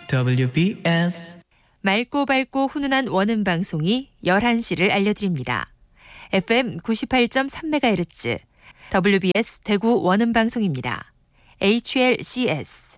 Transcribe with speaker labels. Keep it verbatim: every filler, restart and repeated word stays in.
Speaker 1: 더블유비에스
Speaker 2: 맑고 밝고 훈훈한 원음 방송이 열한 시를 알려드립니다. 에프엠 구십팔 점 삼 메가헤르츠 더블유비에스 대구 원음 방송입니다. 에이치엘씨에스